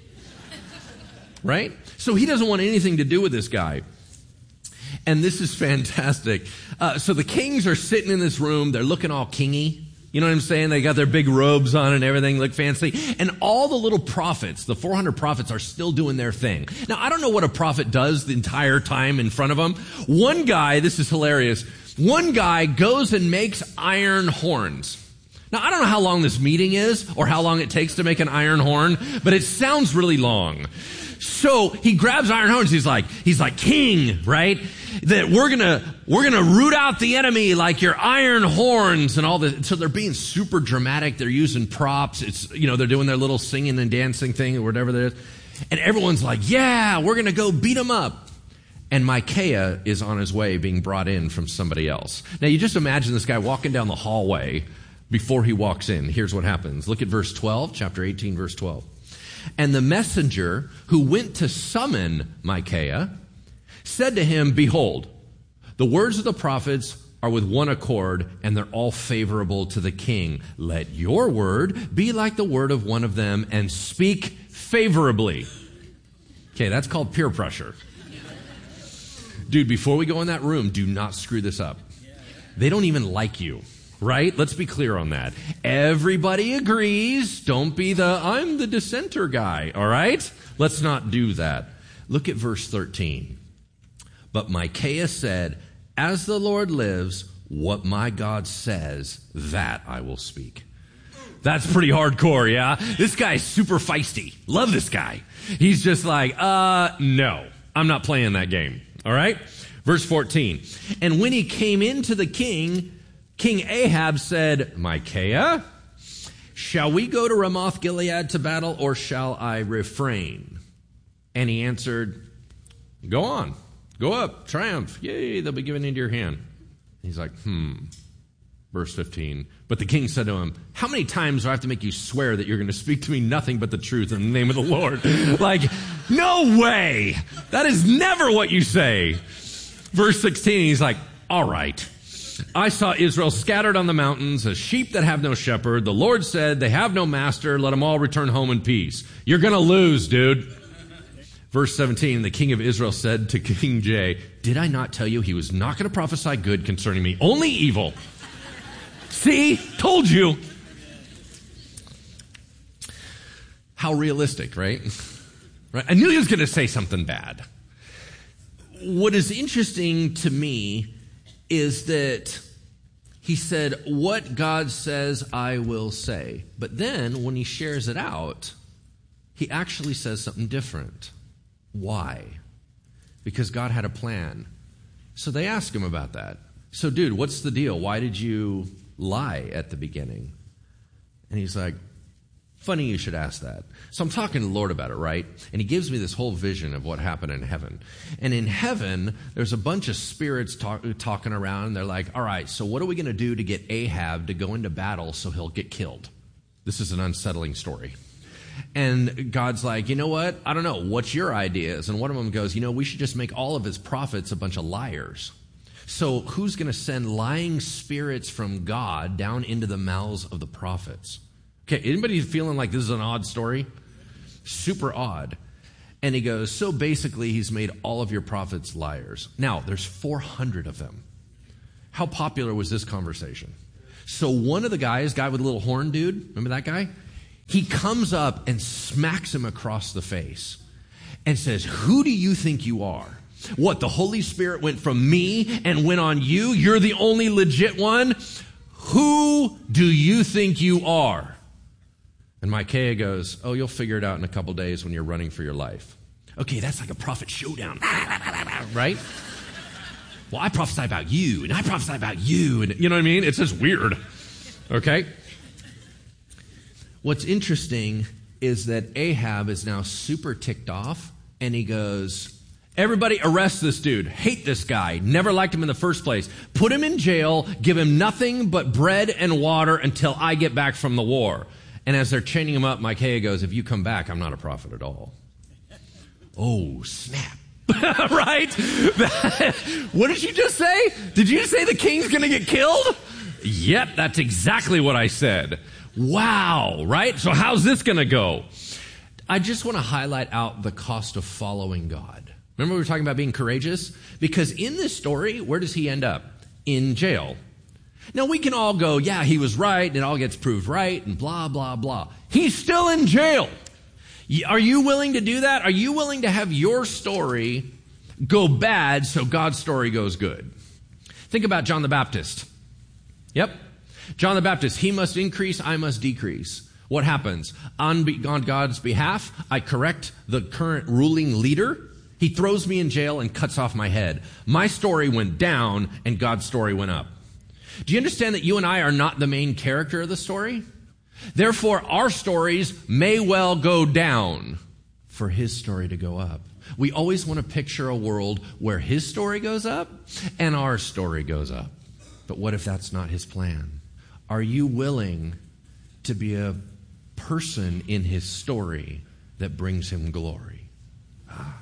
Right? So he doesn't want anything to do with this guy. And this is fantastic. Uh, so the kings are sitting in this room. They're looking all kingy. You know what I'm saying? They got their big robes on and everything, look fancy. And all the little prophets, the four hundred prophets, are still doing their thing. Now, I don't know what a prophet does the entire time in front of them. One guy, this is hilarious, one guy goes and makes iron horns. Now, I don't know how long this meeting is or how long it takes to make an iron horn, but it sounds really long. So he grabs iron horns. He's like, he's like, king, right? That we're gonna, we're gonna root out the enemy like your iron horns and all this. So they're being super dramatic. They're using props. It's, you know, they're doing their little singing and dancing thing or whatever there is. And everyone's like, yeah, we're gonna go beat them up. And Micaiah is on his way being brought in from somebody else. Now you just imagine this guy walking down the hallway before he walks in. Here's what happens. Look at verse twelve, chapter eighteen, verse twelve. And the messenger who went to summon Micaiah said to him, behold, the words of the prophets are with one accord, and they're all favorable to the king. Let your word be like the word of one of them, and speak favorably. Okay, that's called peer pressure. Dude, before we go in that room, do not screw this up. They don't even like you. Right? Let's be clear on that. Everybody agrees. Don't be the, I'm the dissenter guy. All right? Let's not do that. Look at verse thirteen. But Micaiah said, as the Lord lives, what my God says, that I will speak. That's pretty hardcore, yeah? This guy's super feisty. Love this guy. He's just like, uh, no, I'm not playing that game. All right? Verse fourteen. And when he came into the king, King Ahab said, Micaiah, shall we go to Ramoth Gilead to battle, or shall I refrain? And he answered, go on, go up, triumph, yay, they'll be given into your hand. He's like, hmm. Verse fifteen. But the king said to him, how many times do I have to make you swear that you're going to speak to me nothing but the truth in the name of the Lord? Like, no way. That is never what you say. Verse sixteen, he's like, all right. I saw Israel scattered on the mountains as sheep that have no shepherd. The Lord said, they have no master. Let them all return home in peace. You're going to lose, dude. Verse seventeen, the king of Israel said to King Jay, did I not tell you he was not going to prophesy good concerning me, only evil? See? Told you. How realistic, right? Right? I knew he was going to say something bad. What is interesting to me is that he said, what God says, I will say. But then when he shares it out, he actually says something different. Why? Because God had a plan. So they ask him about that. So, dude, what's the deal? Why did you lie at the beginning? And he's like, funny you should ask that. So I'm talking to the Lord about it, right? And he gives me this whole vision of what happened in heaven. And in heaven, there's a bunch of spirits talk, talking around. And they're like, all right, so what are we going to do to get Ahab to go into battle so he'll get killed? This is an unsettling story. And God's like, you know what? I don't know. What's your ideas? And one of them goes, you know, we should just make all of his prophets a bunch of liars. So who's going to send lying spirits from God down into the mouths of the prophets? Okay, anybody feeling like this is an odd story? Super odd. And he goes, so basically he's made all of your prophets liars. Now, there's four hundred of them. How popular was this conversation? So one of the guys, guy with a little horn dude, remember that guy? He comes up and smacks him across the face and says, who do you think you are? What, the Holy Spirit went from me and went on you? You're the only legit one? Who do you think you are? And Micaiah goes, oh, you'll figure it out in a couple days when you're running for your life. Okay, that's like a prophet showdown, right? Well, I prophesy about you, and I prophesy about you, and you know what I mean? It's just weird, okay? What's interesting is that Ahab is now super ticked off, and he goes, everybody arrest this dude. Hate this guy. Never liked him in the first place. Put him in jail. Give him nothing but bread and water until I get back from the war. And as they're chaining him up, Micaiah goes, if you come back, I'm not a prophet at all. Oh, snap. Right? What did you just say? Did you say the king's going to get killed? Yep, that's exactly what I said. Wow, right? So how's this going to go? I just want to highlight out the cost of following God. Remember we were talking about being courageous? Because in this story, where does he end up? In jail. Now we can all go, yeah, he was right, and it all gets proved right, and blah, blah, blah. He's still in jail. Are you willing to do that? Are you willing to have your story go bad so God's story goes good? Think about John the Baptist. Yep. John the Baptist, he must increase, I must decrease. What happens? On, be- on God's behalf, I correct the current ruling leader. He throws me in jail and cuts off my head. My story went down and God's story went up. Do you understand that you and I are not the main character of the story? Therefore, our stories may well go down for his story to go up. We always want to picture a world where his story goes up and our story goes up. But what if that's not his plan? Are you willing to be a person in his story that brings him glory? Ah.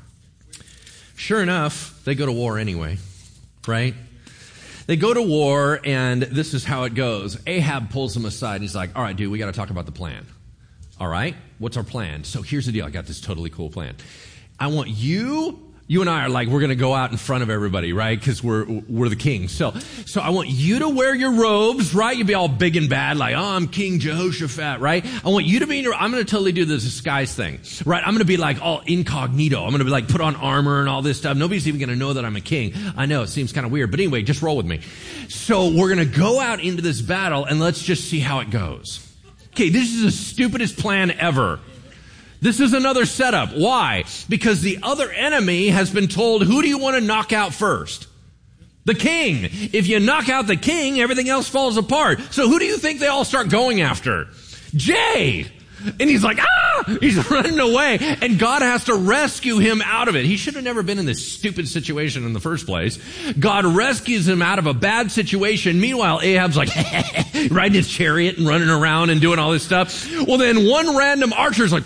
Sure enough, they go to war anyway, right? They go to war, and this is how it goes. Ahab pulls them aside, and he's like, all right, dude, we got to talk about the plan. All right, what's our plan? So here's the deal. I got this totally cool plan. I want you... You and I are like, we're going to go out in front of everybody, right? Because we're we're the king. So so I want you to wear your robes, right? You'll be all big and bad, like, oh, I'm King Jehoshaphat, right? I want you to be in your, I'm going to totally do the disguise thing, right? I'm going to be like all incognito. I'm going to be like, put on armor and all this stuff. Nobody's even going to know that I'm a king. I know, it seems kind of weird. But anyway, just roll with me. So we're going to go out into this battle, and let's just see how it goes. Okay, this is the stupidest plan ever. This is another setup. Why? Because the other enemy has been told, who do you want to knock out first? The king. If you knock out the king, everything else falls apart. So who do you think they all start going after? Jay. And he's like, ah! He's running away. And God has to rescue him out of it. He should have never been in this stupid situation in the first place. God rescues him out of a bad situation. Meanwhile, Ahab's like, riding his chariot and running around and doing all this stuff. Well, then one random archer's like,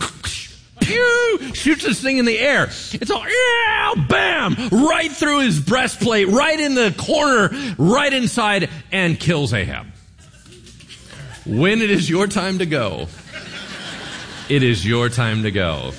pew, shoots this thing in the air. It's all, yeah, bam, right through his breastplate, right in the corner, right inside, and kills Ahab. When it is your time to go, it is your time to go.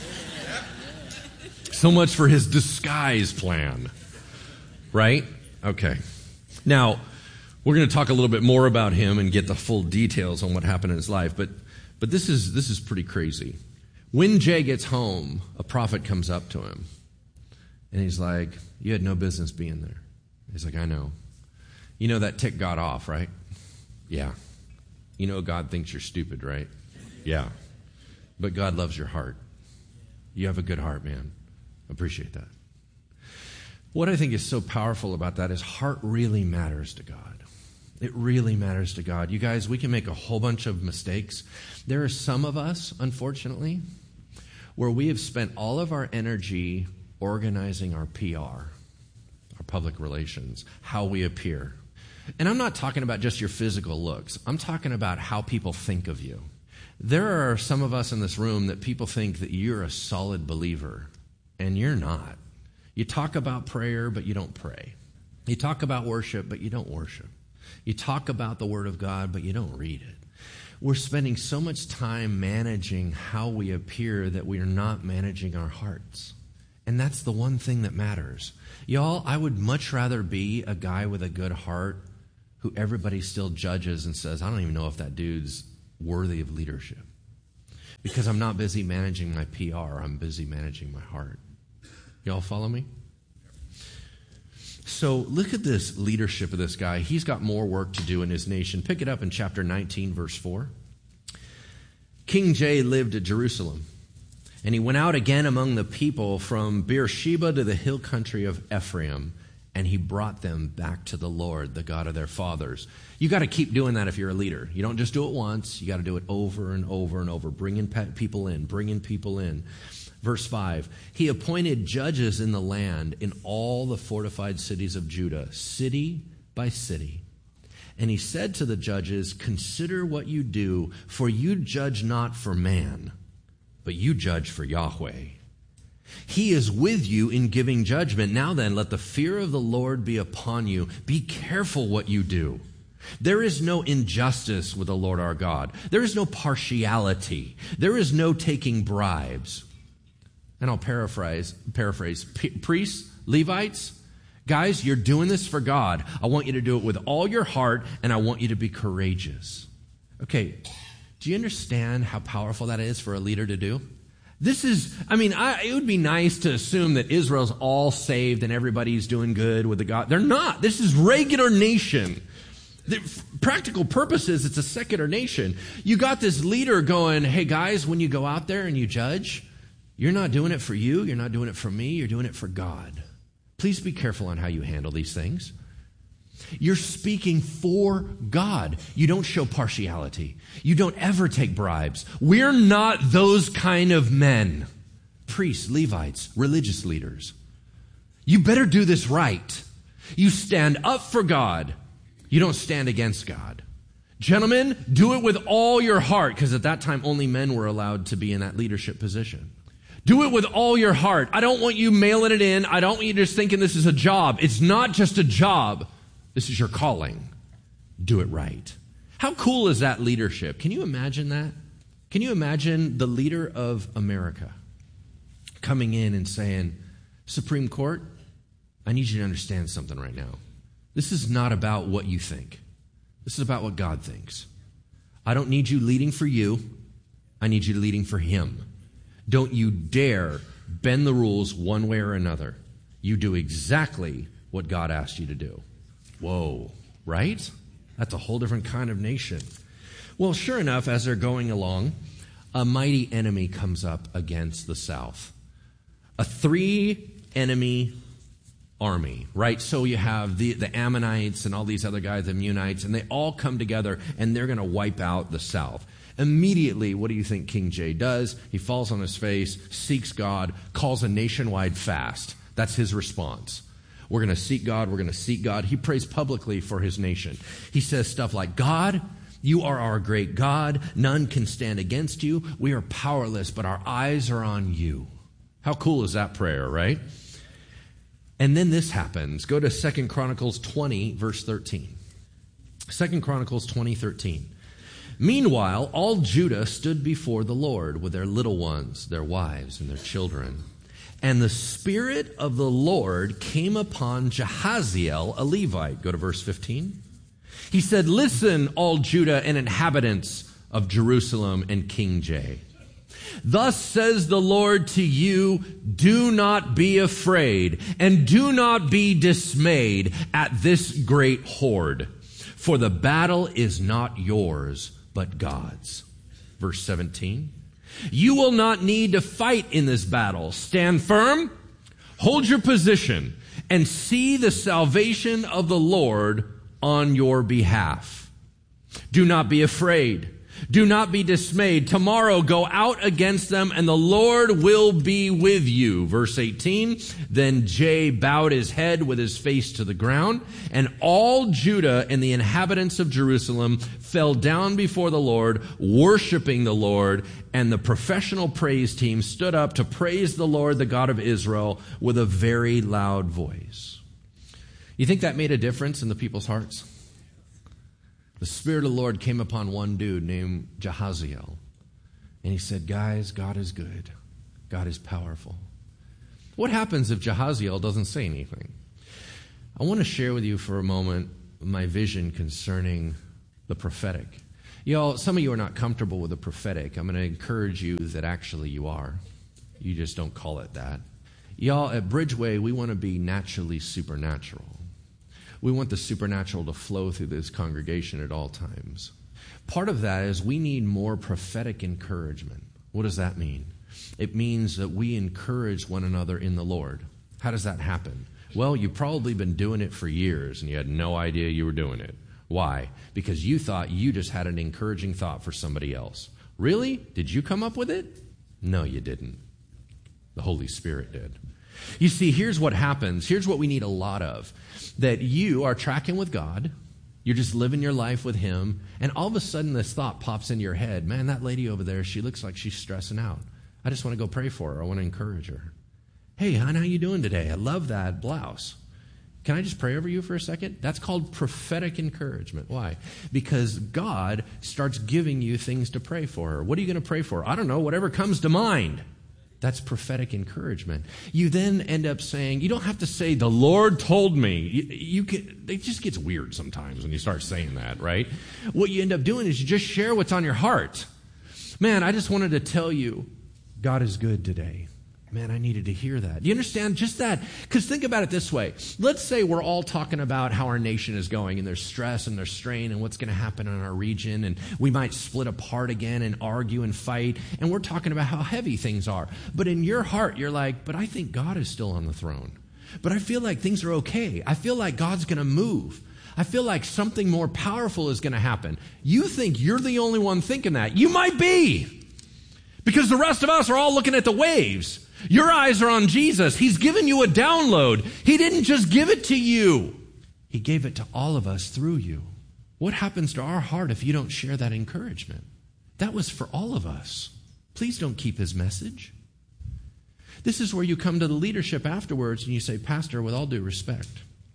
So much for his disguise plan. Right? Okay. Now, we're going to talk a little bit more about him and get the full details on what happened in his life, but but this is this is pretty crazy. When Jay gets home, a prophet comes up to him, and he's like, you had no business being there. He's like, I know. You know that tick got off, right? Yeah. You know God thinks you're stupid, right? Yeah. But God loves your heart. You have a good heart, man. Appreciate that. What I think is so powerful about that is heart really matters to God. It really matters to God. You guys, we can make a whole bunch of mistakes. There are some of us, unfortunately, where we have spent all of our energy organizing our P R, our public relations, how we appear. And I'm not talking about just your physical looks. I'm talking about how people think of you. There are some of us in this room that people think that you're a solid believer, and you're not. You talk about prayer, but you don't pray. You talk about worship, but you don't worship. You talk about the Word of God, but you don't read it. We're spending so much time managing how we appear that we are not managing our hearts. And that's the one thing that matters. Y'all, I would much rather be a guy with a good heart who everybody still judges and says, I don't even know if that dude's worthy of leadership. Because I'm not busy managing my P R, I'm busy managing my heart. Y'all follow me? So look at this leadership of this guy. He's got more work to do in his nation. Pick it up in chapter nineteen, verse four. King Jay lived at Jerusalem, and he went out again among the people from Beersheba to the hill country of Ephraim, and he brought them back to the Lord, the God of their fathers. You got to keep doing that if you're a leader. You don't just do it once. You got to do it over and over and over, bringing people in, bringing people in. Verse five, he appointed judges in the land in all the fortified cities of Judah, city by city. And he said to the judges, consider what you do, for you judge not for man, but you judge for Yahweh. He is with you in giving judgment. Now then, let the fear of the Lord be upon you. Be careful what you do. There is no injustice with the Lord our God. There is no partiality. There is no taking bribes. And I'll paraphrase, paraphrase, priests, Levites, guys, you're doing this for God. I want you to do it with all your heart, and I want you to be courageous. Okay, do you understand how powerful that is for a leader to do? This is, I mean, I, it would be nice to assume that Israel's all saved and everybody's doing good with the God. They're not. This is regular nation. The practical purposes, it's a secular nation. You got this leader going, hey guys, when you go out there and you judge, you're not doing it for you. You're not doing it for me. You're doing it for God. Please be careful on how you handle these things. You're speaking for God. You don't show partiality. You don't ever take bribes. We're not those kind of men. Priests, Levites, religious leaders. You better do this right. You stand up for God. You don't stand against God. Gentlemen, do it with all your heart, because at that time only men were allowed to be in that leadership position. Do it with all your heart. I don't want you mailing it in. I don't want you just thinking this is a job. It's not just a job. This is your calling. Do it right. How cool is that leadership? Can you imagine that? Can you imagine the leader of America coming in and saying, Supreme Court, I need you to understand something right now. This is not about what you think. This is about what God thinks. I don't need you leading for you. I need you leading for Him. Don't you dare bend the rules one way or another. You do exactly what God asked you to do. Whoa, right? That's a whole different kind of nation. Well, sure enough, as they're going along, a mighty enemy comes up against the south. A three-enemy army, right? So you have the, the Ammonites and all these other guys, the Meunites, and they all come together, and they're going to wipe out the south. Immediately, what do you think King Jay does? He falls on his face, seeks God, calls a nationwide fast. That's his response. We're going to seek God. We're going to seek God. He prays publicly for his nation. He says stuff like, God, you are our great God. None can stand against you. We are powerless, but our eyes are on you. How cool is that prayer, right? And then this happens. Go to Second Chronicles twenty, verse thirteen. Second Chronicles twenty, thirteen. Meanwhile, all Judah stood before the Lord with their little ones, their wives, and their children. And the Spirit of the Lord came upon Jahaziel, a Levite. Go to verse fifteen. He said, listen, all Judah and inhabitants of Jerusalem and King Jay. Thus says the Lord to you, do not be afraid, and do not be dismayed at this great horde, for the battle is not yours, but God's. Verse seventeen. You will not need to fight in this battle. Stand firm, hold your position, and see the salvation of the Lord on your behalf. Do not be afraid. Do not be dismayed. Tomorrow go out against them, and the Lord will be with you. Verse eighteen, then Jay bowed his head with his face to the ground, and all Judah and the inhabitants of Jerusalem fell down before the Lord, worshiping the Lord, and the professional praise team stood up to praise the Lord, the God of Israel, with a very loud voice. You think that made a difference in the people's hearts? The Spirit of the Lord came upon one dude named Jahaziel. And he said, guys, God is good. God is powerful. What happens if Jahaziel doesn't say anything? I want to share with you for a moment my vision concerning the prophetic. Y'all, some of you are not comfortable with the prophetic. I'm going to encourage you that actually you are. You just don't call it that. Y'all, at Bridgeway, we want to be naturally supernatural. We want the supernatural to flow through this congregation at all times. Part of that is we need more prophetic encouragement. What does that mean? It means that we encourage one another in the Lord. How does that happen? Well, you've probably been doing it for years and you had no idea you were doing it. Why? Because you thought you just had an encouraging thought for somebody else. Really? Did you come up with it? No, you didn't. The Holy Spirit did. You see, here's what happens. Here's what we need a lot of. That you are tracking with God. You're just living your life with Him. And all of a sudden this thought pops into your head. Man, that lady over there, she looks like she's stressing out. I just want to go pray for her. I want to encourage her. Hey, hon, how you doing today? I love that blouse. Can I just pray over you for a second? That's called prophetic encouragement. Why? Because God starts giving you things to pray for her. What are you going to pray for? I don't know, whatever comes to mind. That's prophetic encouragement. You then end up saying, you don't have to say, the Lord told me. You, you can, it just gets weird sometimes when you start saying that, right? What you end up doing is you just share what's on your heart. Man, I just wanted to tell you, God is good today. Man, I needed to hear that. Do you understand just that? Because think about it this way. Let's say we're all talking about how our nation is going, and there's stress and there's strain and what's going to happen in our region, and we might split apart again and argue and fight, and we're talking about how heavy things are. But in your heart, you're like, but I think God is still on the throne. But I feel like things are okay. I feel like God's going to move. I feel like something more powerful is going to happen. You think you're the only one thinking that. You might be. Because the rest of us are all looking at the waves. Your eyes are on Jesus. He's given you a download. He didn't just give it to you. He gave it to all of us through you. What happens to our heart if you don't share that encouragement? That was for all of us. Please don't keep His message. This is where you come to the leadership afterwards and you say, Pastor, with all due respect,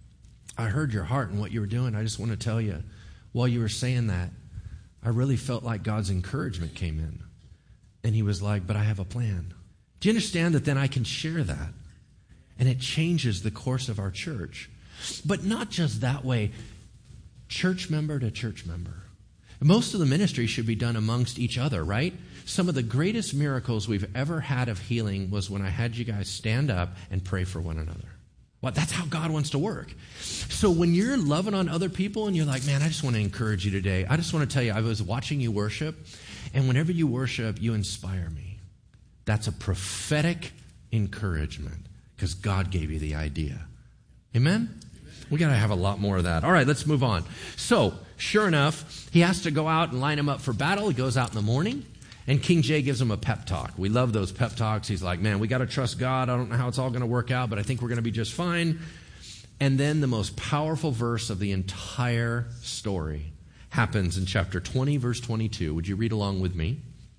I heard your heart and what you were doing. I just want to tell you, while you were saying that, I really felt like God's encouragement came in. And He was like, but I have a plan. Do you understand that then I can share that? And it changes the course of our church. But not just that way, church member to church member. Most of the ministry should be done amongst each other, right? Some of the greatest miracles we've ever had of healing was when I had you guys stand up and pray for one another. Well, that's how God wants to work. So when you're loving on other people and you're like, man, I just want to encourage you today. I just want to tell you, I was watching you worship, and whenever you worship, you inspire me. That's a prophetic encouragement because God gave you the idea. Amen? We got to have a lot more of that. All right, let's move on. So, sure enough, he has to go out and line him up for battle. He goes out in the morning, and King Jay gives him a pep talk. We love those pep talks. He's like, man, we got to trust God. I don't know how it's all going to work out, but I think we're going to be just fine. And then the most powerful verse of the entire story happens in chapter twenty, verse twenty-two. Would you read along with me?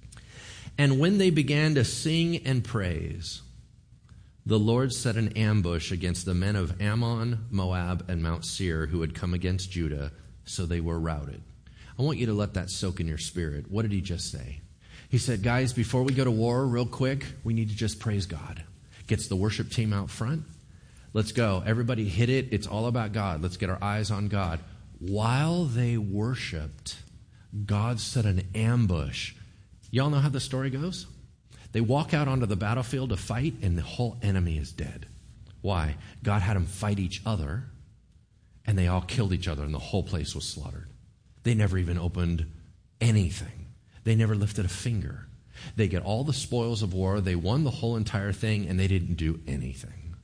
And when they began to sing and praise, the Lord set an ambush against the men of Ammon, Moab, and Mount Seir who had come against Judah, so they were routed. I want you to let that soak in your spirit. What did he just say? He said, guys, before we go to war real quick, we need to just praise God. Gets the worship team out front. Let's go. Everybody hit it. It's all about God. Let's get our eyes on God. While they worshiped, God set an ambush. Y'all know how the story goes? They walk out onto the battlefield to fight, and the whole enemy is dead. Why? God had them fight each other, and they all killed each other, and the whole place was slaughtered. They never even opened anything. They never lifted a finger. They get all the spoils of war. They won the whole entire thing, and they didn't do anything.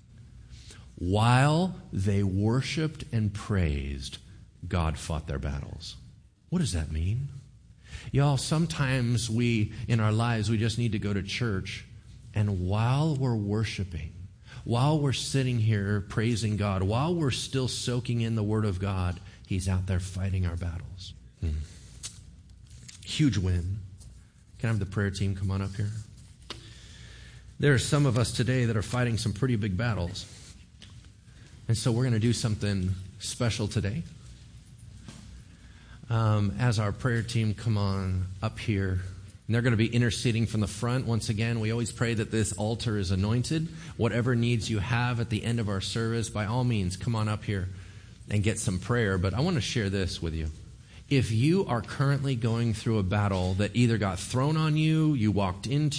While they worshiped and praised, God fought their battles. What does that mean? Y'all, sometimes we, in our lives, we just need to go to church, and while we're worshiping, while we're sitting here praising God, while we're still soaking in the Word of God, He's out there fighting our battles. Hmm. Huge win. Can I have the prayer team come on up here? There are some of us today that are fighting some pretty big battles. And so we're going to do something special today. Um, as our prayer team come on up here, and they're going to be interceding from the front. Once again, we always pray that this altar is anointed. Whatever needs you have at the end of our service, by all means, come on up here and get some prayer. But I want to share this with you. If you are currently going through a battle that either got thrown on you, you walked into,